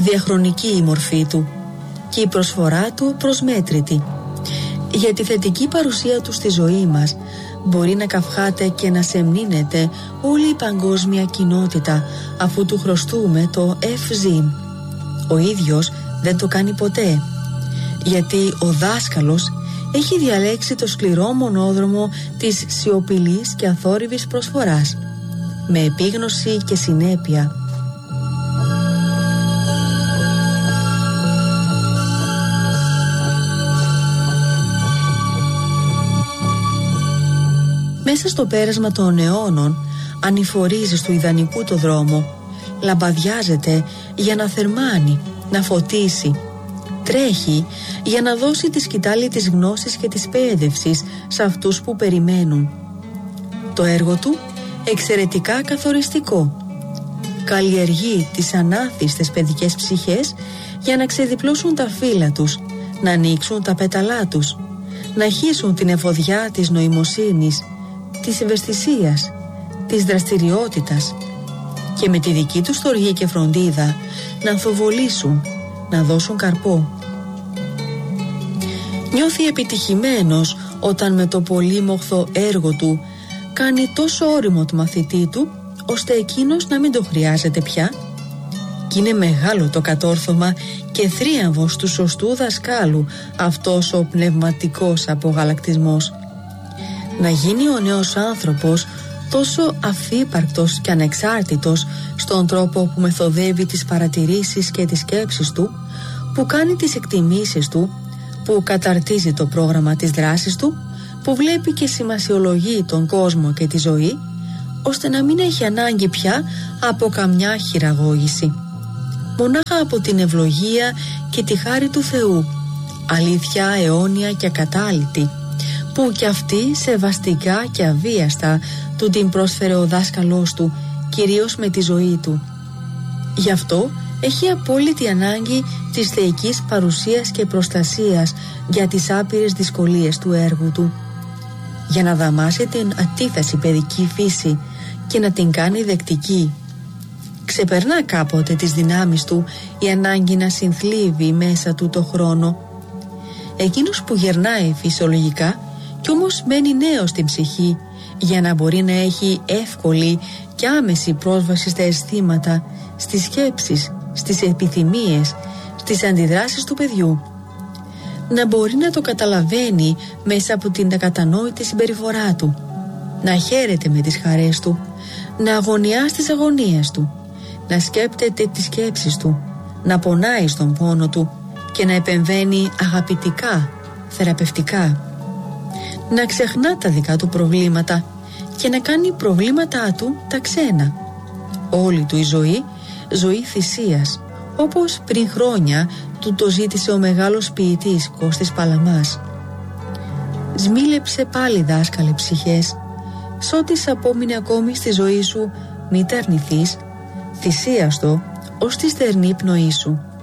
διαχρονική η μορφή του και η προσφορά του προσμέτρητη. Για τη θετική παρουσία του στη ζωή μας μπορεί να καυχάται και να σεμνύνεται όλη η παγκόσμια κοινότητα, αφού του χρωστούμε το ευζήν. Ο ίδιος δεν το κάνει ποτέ, γιατί ο δάσκαλος έχει διαλέξει το σκληρό μονόδρομο της σιωπηλής και αθόρυβης προσφοράς, με επίγνωση και συνέπεια. Μέσα στο πέρασμα των αιώνων ανηφορίζει του ιδανικού το δρόμο, λαμπαδιάζεται για να θερμάνει, να φωτίσει, τρέχει για να δώσει τη σκητάλη της γνώσης και της εκπαίδευσης σε αυτούς που περιμένουν. Το έργο του εξαιρετικά καθοριστικό. Καλλιεργεί τις ανάθιστες παιδικές ψυχές για να ξεδιπλώσουν τα φύλλα τους, να ανοίξουν τα πέταλά τους, να χύσουν την εφοδιά της νοημοσύνης, της ευαισθησίας, της δραστηριότητας και με τη δική τους στοργή και φροντίδα να ανθοβολήσουν, να δώσουν καρπό. Νιώθει επιτυχημένος όταν με το πολύμοχθο έργο του κάνει τόσο ώριμο το μαθητή του, ώστε εκείνος να μην το χρειάζεται πια. Κι είναι μεγάλο το κατόρθωμα και θρίαμβος του σωστού δασκάλου αυτός ο πνευματικός απογαλακτισμός. Να γίνει ο νέος άνθρωπος τόσο αφύπαρκτος και ανεξάρτητος στον τρόπο που μεθοδεύει τις παρατηρήσεις και τις σκέψεις του, που κάνει τις εκτιμήσεις του, που καταρτίζει το πρόγραμμα της δράσης του, που βλέπει και σημασιολογεί τον κόσμο και τη ζωή, ώστε να μην έχει ανάγκη πια από καμιά χειραγώγηση. Μονάχα από την ευλογία και τη χάρη του Θεού, αλήθεια αιώνια και ακατάλητη, που κι αυτή σεβαστικά και αβίαστα του την πρόσφερε ο δάσκαλός του, κυρίως με τη ζωή του. Γι' αυτό έχει απόλυτη ανάγκη της θεϊκής παρουσίας και προστασίας για τις άπειρες δυσκολίες του έργου του. Για να δαμάσει την αντίθεση παιδική φύση και να την κάνει δεκτική. Ξεπερνά κάποτε τις δυνάμεις του η ανάγκη να συνθλίβει μέσα του το χρόνο. Εκείνος που γερνάει φυσιολογικά κι όμως μένει νέος στην ψυχή, για να μπορεί να έχει εύκολη και άμεση πρόσβαση στα αισθήματα, στις σκέψεις, στις επιθυμίες, στις αντιδράσεις του παιδιού. Να μπορεί να το καταλαβαίνει μέσα από την ακατανόητη συμπεριφορά του, να χαίρεται με τις χαρές του, να αγωνιά στις αγωνίες του, να σκέπτεται τις σκέψεις του, να πονάει στον πόνο του και να επεμβαίνει αγαπητικά, θεραπευτικά. Να ξεχνά τα δικά του προβλήματα και να κάνει προβλήματά του τα ξένα. Όλη του η ζωή θυσίας, όπως πριν χρόνια του το ζήτησε ο μεγάλος ποιητής Κώστης Παλαμάς. Σμίλεψε πάλι δάσκαλε ψυχές, σ' ό,τι σ' απόμεινε ακόμη στη ζωή σου, μη τ' αρνηθείς, θυσίαστο ως τη στερνή πνοή σου.